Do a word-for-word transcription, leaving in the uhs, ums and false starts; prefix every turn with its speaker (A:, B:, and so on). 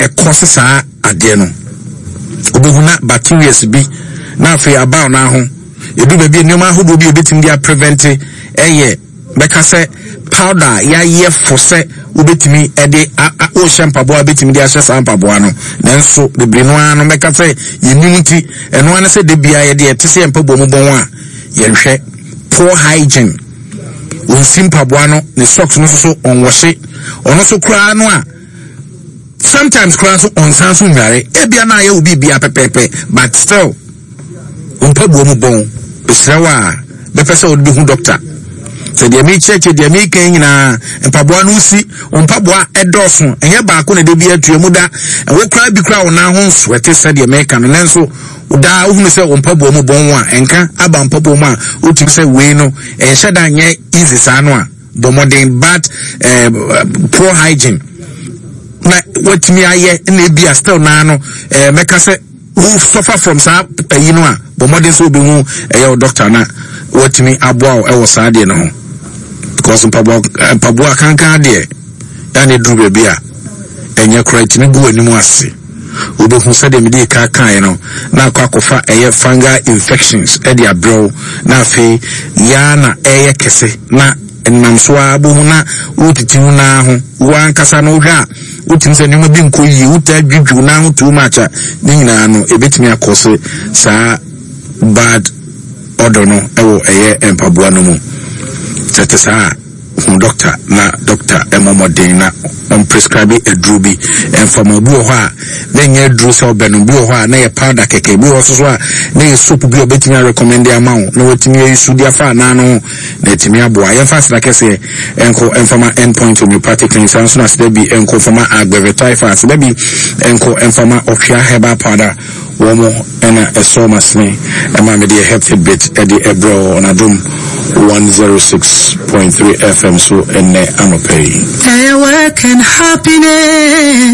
A: e cause saa ade no obehuna bacteria bi na afi aba na ho edu ba bi nneoma ahodo bi obetim dia prevent eye beka se powder ya ye fose obetimi ede o shampoo obetimi dia hye sampabo no nanso bebre no ano beka se yenyumti eno ane se de bia ye de tese empabo mu bon a ye hwe poor hygiene on simpabo no ne socks no so on washe ono so kra no a sometimes kra so on sanso nware e bia na ye obi bia pepepe but still on pabo mu bon besrawa be pese o bi hu doctor se de mi cheche de mi kan nyina mpaboa no si mpaboa edoso enye baako na de bi atuamu da wo kra bi kra wo na ho swete se de me kan nenso da wo hu se mpaboa mu bon wa enka aba mpaboa mu a otim se we no enhye da nye easy sa no a bo modern but uh, poor hygiene na wotimi aye na bia still na no eh meka se who suffer from sa you know bo modern so be hu eh doctor na wotimi aboa e wo sa de no because mpaboa mpaboa kanka de ya ne duru bia enye correct ni gu animu ase obehu se de me de ka kan no na akwa kofa eye fungal infections e de abro na afi ya na eye kese na enamso abohu na utitimu na ho wankasa no hwa utim se nyuma bi nkoyi uta dwudwu na ho too much ni nyina no ebetimi akose sa bad odor no ewo eye empaboa no mu tete sa hu doctor na doctor emomodin na on prescribe a drubi enfama bi ho a na nya dru so benu bi ho a na ye powder keke bi ho so a na ye soap bi obetimi recommend amount na wetimi yisu dia fa na no na etimi aboa ye fa sra kese enko enfama endpoint homeopathic cleanser so na se bi enko fama agbevetai fa se bi enko enfama ofia herbal powder womo ena esomasne ema me de healthy bit e de ebro on adum one oh six point three F M so ene anopay.
B: Hey, work and happiness.